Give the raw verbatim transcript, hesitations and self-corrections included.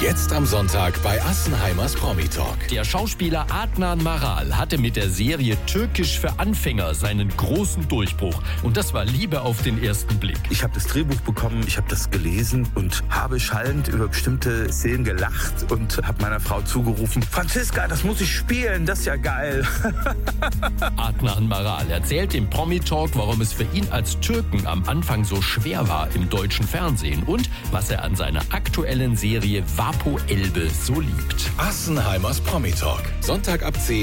Jetzt am Sonntag bei Assenheimers Promi Talk. Der Schauspieler Adnan Maral hatte mit der Serie Türkisch für Anfänger seinen großen Durchbruch. Und das war Liebe auf den ersten Blick. Ich habe das Drehbuch bekommen, ich habe das gelesen und habe schallend über bestimmte Szenen gelacht und habe meiner Frau zugerufen, Franziska, das muss ich spielen, das ist ja geil. Adnan Maral erzählt im Promi Talk, warum es für ihn als Türken am Anfang so schwer war im deutschen Fernsehen und was er an seiner aktuellen Serie Vapo Elbe so liebt. Assenheimers Promi Talk. Sonntag ab zehn